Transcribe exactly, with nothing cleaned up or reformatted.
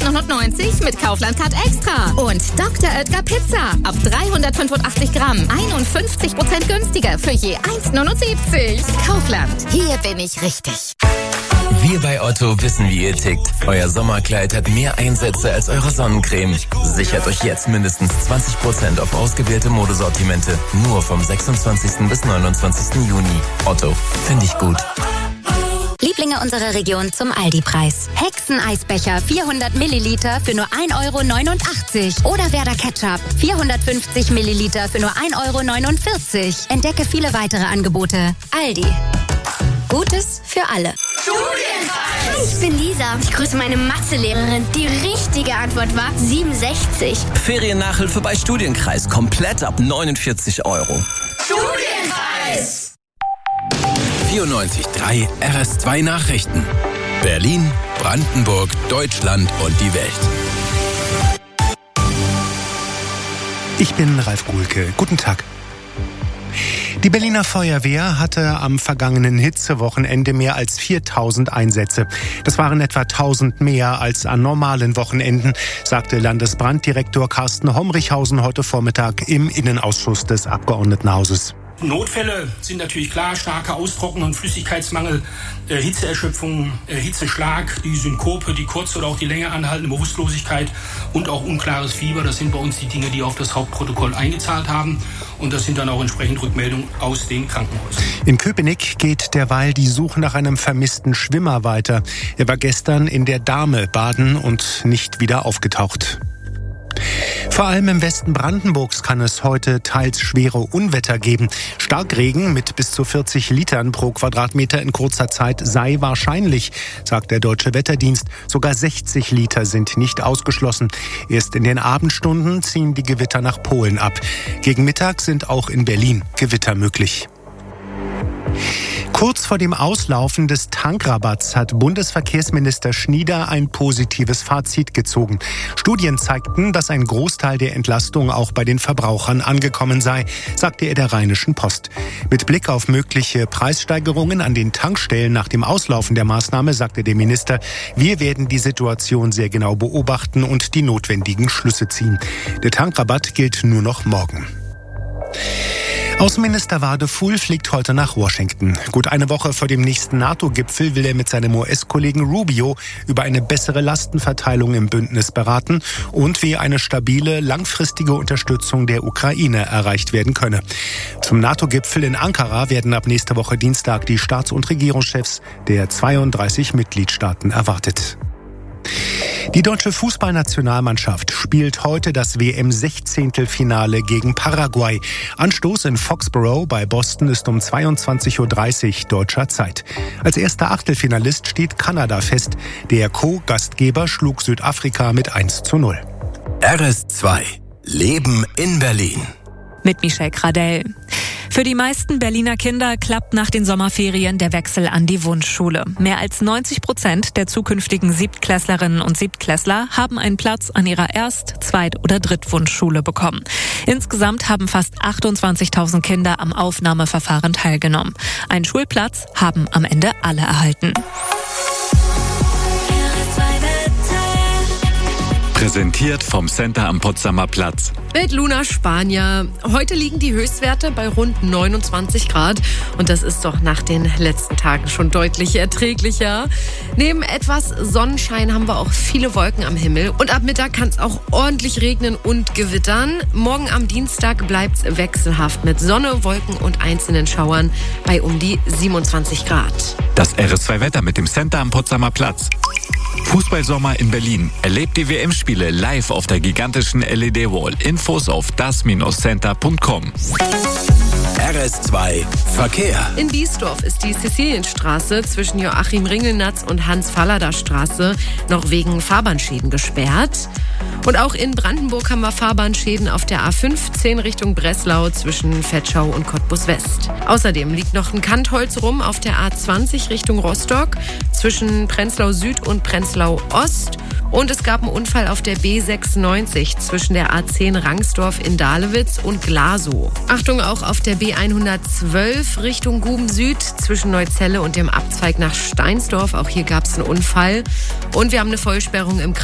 neunundneunzig mit Kaufland Card Extra. Und Doktor Oetker Pizza ab dreihundertfünfundachtzig Gramm. einundfünfzig Prozent günstiger für je eins neunundsiebzig. Kaufland, hier bin ich richtig. Wir bei Otto wissen, wie ihr tickt. Euer Sommerkleid hat mehr Einsätze als eure Sonnencreme. Sichert euch jetzt mindestens zwanzig Prozent auf ausgewählte Modesortimente. Nur vom sechsundzwanzigsten bis neunundzwanzigsten Juni. Otto, finde ich gut. Lieblinge unserer Region zum Aldi-Preis. Hexeneisbecher vierhundert Milliliter für nur ein Euro neunundachtzig. Oder Werder Ketchup vierhundertfünfzig Milliliter für nur ein Euro neunundvierzig. Entdecke viele weitere Angebote. Aldi. Gutes für alle. Studienreis! Ich bin Lisa. Ich grüße meine Mathelehrerin. Die richtige Antwort war siebenundsechzig. Feriennachhilfe bei Studienkreis. Komplett ab neunundvierzig Euro. Studienreis! vierundneunzig Komma drei R S zwei Nachrichten. Berlin, Brandenburg, Deutschland und die Welt. Ich bin Ralf Guhlke. Guten Tag. Die Berliner Feuerwehr hatte am vergangenen Hitzewochenende mehr als viertausend Einsätze. Das waren etwa tausend mehr als an normalen Wochenenden, sagte Landesbranddirektor Carsten Homrichhausen heute Vormittag im Innenausschuss des Abgeordnetenhauses. Notfälle sind natürlich klar, starke Austrocknung und Flüssigkeitsmangel, äh, Hitzeerschöpfung, äh, Hitzeschlag, die Synkope, die kurze oder auch die länger anhaltende Bewusstlosigkeit und auch unklares Fieber. Das sind bei uns die Dinge, die auf das Hauptprotokoll eingezahlt haben. Und das sind dann auch entsprechend Rückmeldungen aus den Krankenhäusern. In Köpenick geht derweil die Suche nach einem vermissten Schwimmer weiter. Er war gestern in der Dahme baden und nicht wieder aufgetaucht. Vor allem im Westen Brandenburgs kann es heute teils schwere Unwetter geben. Starkregen mit bis zu vierzig Litern pro Quadratmeter in kurzer Zeit sei wahrscheinlich, sagt der Deutsche Wetterdienst. Sogar sechzig Liter sind nicht ausgeschlossen. Erst in den Abendstunden ziehen die Gewitter nach Polen ab. Gegen Mittag sind auch in Berlin Gewitter möglich. Kurz vor dem Auslaufen des Tankrabatts hat Bundesverkehrsminister Schnieder ein positives Fazit gezogen. Studien zeigten, dass ein Großteil der Entlastung auch bei den Verbrauchern angekommen sei, sagte er der Rheinischen Post. Mit Blick auf mögliche Preissteigerungen an den Tankstellen nach dem Auslaufen der Maßnahme sagte der Minister, wir werden die Situation sehr genau beobachten und die notwendigen Schlüsse ziehen. Der Tankrabatt gilt nur noch morgen. Außenminister Wadefuhl fliegt heute nach Washington. Gut eine Woche vor dem nächsten NATO-Gipfel will er mit seinem U S-Kollegen Rubio über eine bessere Lastenverteilung im Bündnis beraten und wie eine stabile, langfristige Unterstützung der Ukraine erreicht werden könne. Zum NATO-Gipfel in Ankara werden ab nächster Woche Dienstag die Staats- und Regierungschefs der zweiunddreißig Mitgliedstaaten erwartet. Die deutsche Fußballnationalmannschaft spielt heute das W M-Sechzehntelfinale gegen Paraguay. Anstoß in Foxborough bei Boston ist um zweiundzwanzig Uhr dreißig deutscher Zeit. Als erster Achtelfinalist steht Kanada fest. Der Co-Gastgeber schlug Südafrika mit eins zu null. R S zwei. Leben in Berlin. Mit Michelle Gradell. Für die meisten Berliner Kinder klappt nach den Sommerferien der Wechsel an die Wunschschule. Mehr als neunzig Prozent der zukünftigen Siebtklässlerinnen und Siebtklässler haben einen Platz an ihrer Erst-, Zweit- oder Drittwunschschule bekommen. Insgesamt haben fast achtundzwanzigtausend Kinder am Aufnahmeverfahren teilgenommen. Einen Schulplatz haben am Ende alle erhalten. Präsentiert vom Center am Potsdamer Platz. Mit Luna Spanier. Heute liegen die Höchstwerte bei rund neunundzwanzig Grad. Und das ist doch nach den letzten Tagen schon deutlich erträglicher. Neben etwas Sonnenschein haben wir auch viele Wolken am Himmel. Und ab Mittag kann es auch ordentlich regnen und gewittern. Morgen am Dienstag bleibt es wechselhaft mit Sonne, Wolken und einzelnen Schauern bei um die siebenundzwanzig Grad. Das R S zwei Wetter mit dem Center am Potsdamer Platz. Fußballsommer in Berlin. Erlebt die W M-Spiele live auf der gigantischen L E D-Wall. Infos auf das Center punkt com. R S zwei Verkehr. In Biesdorf ist die Cäcilienstraße zwischen Joachim Ringelnatz und Hans-Fallader-Straße noch wegen Fahrbahnschäden gesperrt. Und auch in Brandenburg haben wir Fahrbahnschäden auf der A fünfzehn Richtung Breslau zwischen Vetschau und Cottbus West. Außerdem liegt noch ein Kantholz rum auf der A zwanzig Richtung Rostock zwischen Prenzlau Süd und Prenzlau Ost. Und es gab einen Unfall auf der B sechsundneunzig zwischen der A zehn Rangsdorf in Dahlewitz und Glasow. Achtung auch auf der B hundertzwölf Richtung Guben Süd zwischen Neuzelle und dem Abzweig nach Steinsdorf. Auch hier gab es einen Unfall. Und wir haben eine Vollsperrung im